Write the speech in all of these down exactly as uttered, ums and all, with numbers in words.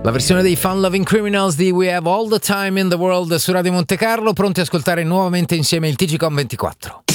La versione dei Fun Loving Criminals di We Have All the Time in the World su Radio Monte Carlo, pronti a ascoltare nuovamente insieme il T G Com ventiquattro.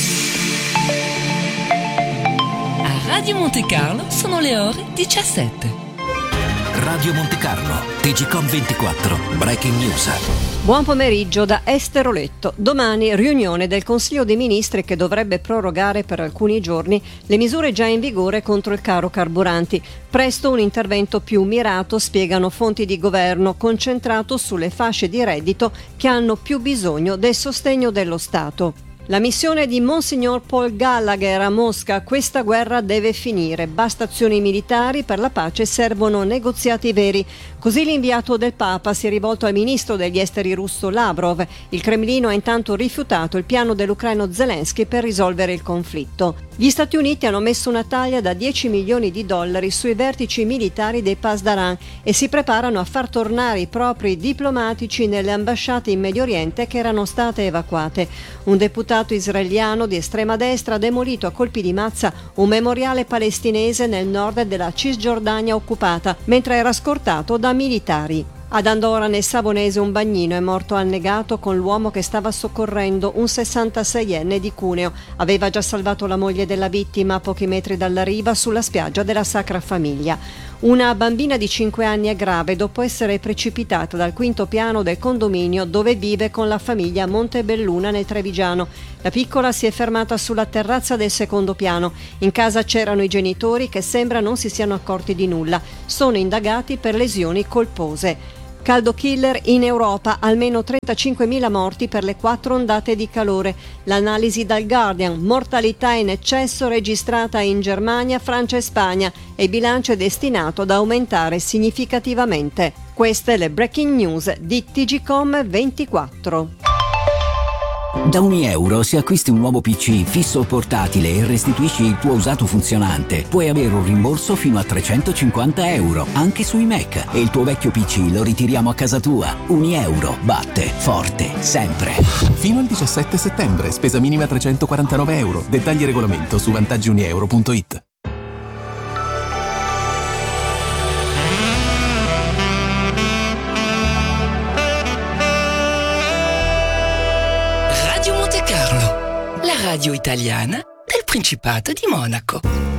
A Radio Monte Carlo sono le ore diciassette. Radio Monte Carlo, T G Com ventiquattro, Breaking News. Buon pomeriggio da Esther Oletto. Domani riunione del Consiglio dei Ministri che dovrebbe prorogare per alcuni giorni le misure già in vigore contro il caro carburanti. Presto un intervento più mirato, spiegano fonti di governo, concentrato sulle fasce di reddito che hanno più bisogno del sostegno dello Stato. La missione di Monsignor Paul Gallagher a Mosca: questa guerra deve finire, basta azioni militari, per la pace servono negoziati veri. Così l'inviato del Papa si è rivolto al ministro degli esteri russo Lavrov. Il Cremlino ha intanto rifiutato il piano dell'ucraino Zelensky per risolvere il conflitto. Gli Stati Uniti hanno messo una taglia da dieci milioni di dollari sui vertici militari dei Pasdaran e si preparano a far tornare i propri diplomatici nelle ambasciate in Medio Oriente che erano state evacuate. Un deputato israeliano di estrema destra ha demolito a colpi di mazza un memoriale palestinese nel nord della Cisgiordania occupata, mentre era scortato da militari. Ad Andorra, nel Savonese, un bagnino è morto annegato con l'uomo che stava soccorrendo, un sessantaseienne di Cuneo. Aveva già salvato la moglie della vittima a pochi metri dalla riva, sulla spiaggia della Sacra Famiglia. Una bambina di cinque anni è grave dopo essere precipitata dal quinto piano del condominio dove vive con la famiglia a Montebelluna nel Trevigiano. La piccola si è fermata sulla terrazza del secondo piano. In casa c'erano i genitori che sembra non si siano accorti di nulla. Sono indagati per lesioni colpose. Caldo killer in Europa, almeno trentacinquemila morti per le quattro ondate di calore. L'analisi dal Guardian: mortalità in eccesso registrata in Germania, Francia e Spagna, e il bilancio è destinato ad aumentare significativamente. Queste le breaking news di T G Com ventiquattro. Da ogni euro, se acquisti un nuovo P C fisso o portatile e restituisci il tuo usato funzionante, puoi avere un rimborso fino a trecentocinquanta euro, anche sui Mac, e il tuo vecchio P C lo ritiriamo a casa tua. Unieuro batte forte sempre. Fino al diciassette settembre, spesa minima trecentoquarantanove euro. Dettagli e regolamento su vantaggi unieuro punto it. Radio Monte Carlo, la radio italiana del Principato di Monaco.